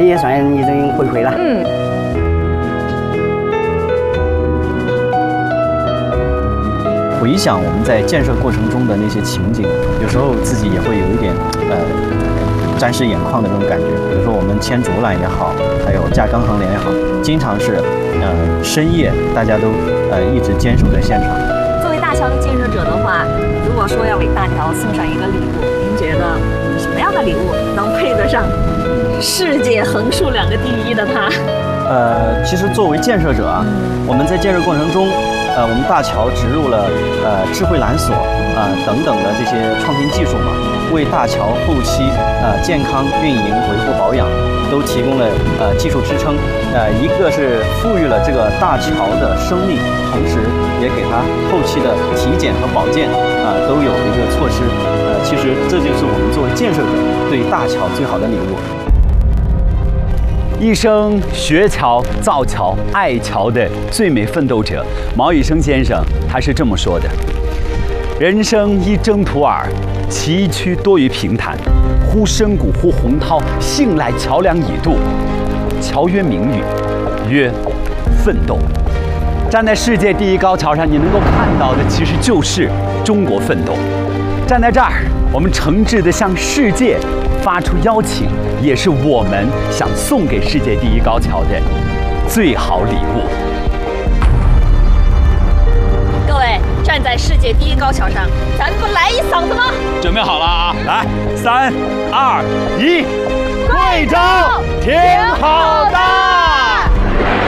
也算一种回馈了。 回想我们在建设过程中的那些情景，有时候自己也会有一点沾湿眼眶的那种感觉。比如说我们牵竹篮也好，还有架钢横梁也好，经常是深夜大家都一直坚守在现场。 作为大桥的建设者的话，如果说要给大桥送上一个礼物，您觉得什么样的礼物能配得上世界横竖2个第1的他？ 其实作为建设者啊，我们在建设过程中，我们大桥植入了智慧缆索等等的这些创新技术嘛，为大桥后期健康运营、维护保养都提供了技术支撑。一个是赋予了这个大桥的生命，同时也给它后期的体检和保健都有一个措施。其实这就是我们作为建设者对大桥最好的礼物。 一生学桥、造桥、爱桥的最美奋斗者毛以升先生，他是这么说的：人生一征途耳，崎岖多于平坦，忽深谷，忽洪涛，幸来桥梁已渡。桥曰名语，曰奋斗。站在世界第1高桥上，你能够看到的其实就是中国奋斗。站在这儿，我们诚挚地向世界发出邀请，也是我们想送给世界第1高桥的最好礼物。 各位站在世界第1高桥上，咱不来一嗓子吗？ 准备好了啊！来，3、2、1，贵州挺好的。